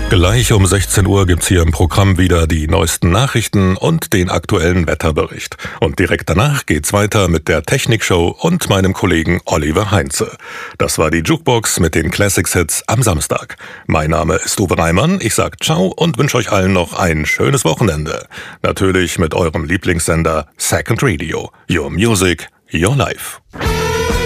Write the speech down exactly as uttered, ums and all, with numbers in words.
Gleich um sechzehn Uhr gibt's hier im Programm wieder die neuesten Nachrichten und den aktuellen Wetterbericht. Und direkt danach geht's weiter mit der Technikshow und meinem Kollegen Oliver Heinze. Das war die Jukebox mit den Classics-Hits am Samstag. Mein Name ist Uwe Reimann, ich sag ciao und wünsche euch allen noch ein schönes Wochenende. Natürlich mit eurem Lieblingssender Second Radio. Your Music, Your Life.